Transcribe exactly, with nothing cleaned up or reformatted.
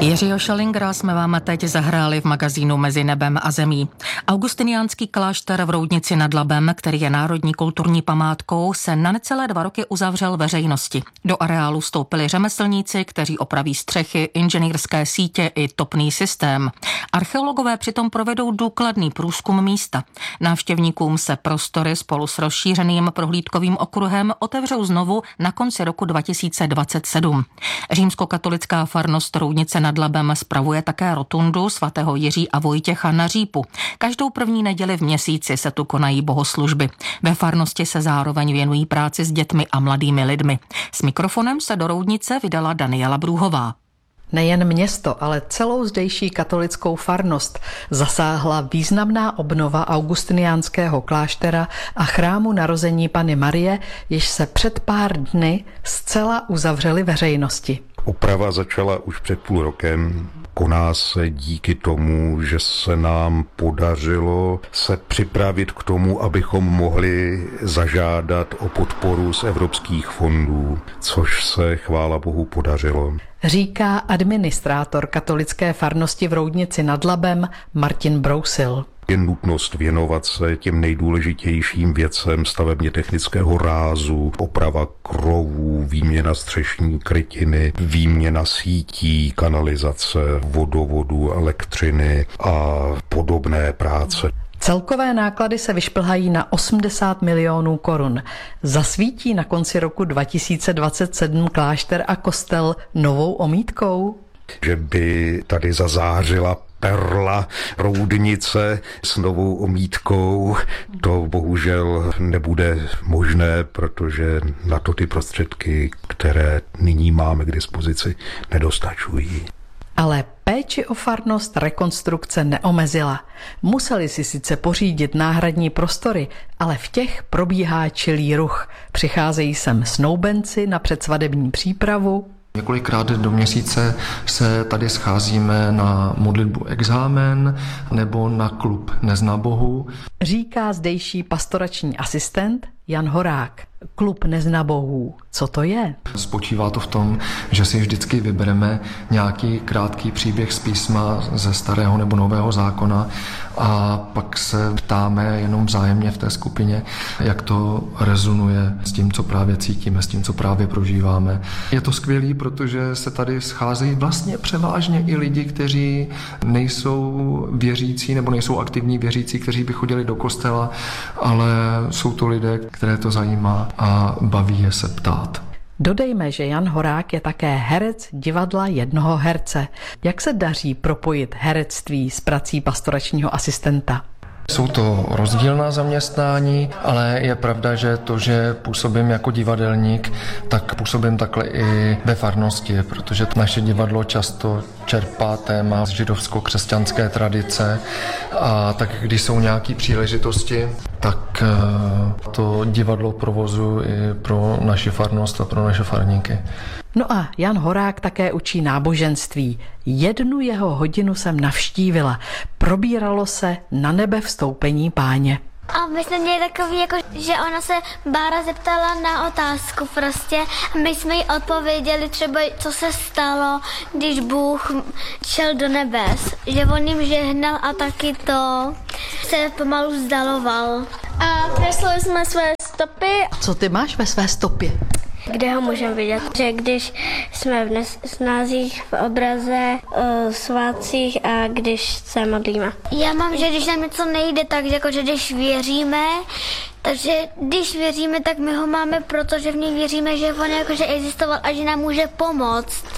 Jiřího Schellingera jsme vám teď zahráli v magazínu Mezi nebem a zemí. Augustiniánský klášter v Roudnici nad Labem, který je národní kulturní památkou, se na necelé dva roky uzavřel veřejnosti. Do areálu vstoupili řemeslníci, kteří opraví střechy, inženýrské sítě i topný systém. Archeologové přitom provedou důkladný průzkum místa. Návštěvníkům se prostory spolu s rozšířeným prohlídkovým okruhem otevřou znovu na konci roku dva tisíce dvacet sedm. Římskokatolická farnost Roudnice nad Labem spravuje také rotundu svatého Jiří a Vojtěcha na Řípu. Každou první neděli v měsíci se tu konají bohoslužby. Ve farnosti se zároveň věnují práci s dětmi a mladými lidmi. S mikrofonem se do Roudnice vydala Daniela Brůhová. Nejen město, ale celou zdejší katolickou farnost zasáhla významná obnova augustiniánského kláštera a chrámu narození Panny Marie, jež se před pár dny zcela uzavřely veřejnosti. Oprava začala už před půl rokem. Koná se díky tomu, že se nám podařilo se připravit k tomu, abychom mohli zažádat o podporu z evropských fondů, což se chvála Bohu podařilo. Říká administrátor katolické farnosti v Roudnici nad Labem Martin Brousil. Je nutnost věnovat se těm nejdůležitějším věcem stavebně technického rázu, oprava krovů, výměna střešní krytiny, výměna sítí, kanalizace, vodovodu, elektřiny a podobné práce. Celkové náklady se vyšplhají na osmdesát milionů korun. Zasvítí na konci roku dva tisíce dvacet sedm klášter a kostel novou omítkou? Že by tady zazářila perla Roudnice s novou omítkou, to bohužel nebude možné, protože na to ty prostředky, které nyní máme k dispozici, nedostačují. Ale péči o farnost rekonstrukce neomezila. Museli si sice pořídit náhradní prostory, ale v těch probíhá čilý ruch. Přicházejí sem snoubenci na předsvadební přípravu. Několikrát do měsíce se tady scházíme na modlitbu exámen nebo na klub Nezná Bohu. Říká zdejší pastorační asistent Jan Horák. Klub Nezná Bohů. Co to je? Spočívá to v tom, že si vždycky vybereme nějaký krátký příběh z písma ze starého nebo nového zákona a pak se ptáme jenom vzájemně v té skupině, jak to rezonuje s tím, co právě cítíme, s tím, co právě prožíváme. Je to skvělý, protože se tady scházejí vlastně převážně i lidi, kteří nejsou věřící nebo nejsou aktivní věřící, kteří by chodili do kostela, ale jsou to lidé, které to zajímá a baví je se ptát. Dodejme, že Jan Horák je také herec divadla Jednoho herce. Jak se daří propojit herectví s prací pastoračního asistenta? Jsou to rozdílná zaměstnání, ale je pravda, že to, že působím jako divadelník, tak působím takhle i ve farnosti, protože naše divadlo často čerpá téma z židovsko-křesťanské tradice a tak když jsou nějaké příležitosti, tak to divadlo provozuji i pro naši farnost a pro naše farníky. No a Jan Horák také učí náboženství. Jednu jeho hodinu jsem navštívila. Probíralo se na nebe vstoupení Páně. A my jsme měli takový, jako, že ona se Bára zeptala na otázku prostě. My jsme jí odpověděli třeba, co se stalo, když Bůh šel do nebes. Že on jim žehnal a taky to se pomalu vzdaloval. A kreslili jsme své stopy. Co ty máš ve své stopě? Kde ho můžeme vidět? Že když jsme v snázích, v obraze, o svátcích a když se modlíme. Já mám, že když nám něco nejde, tak jako, že když věříme, takže když věříme, tak my ho máme, protože v něj věříme, že on jakože existoval a že nám může pomoct.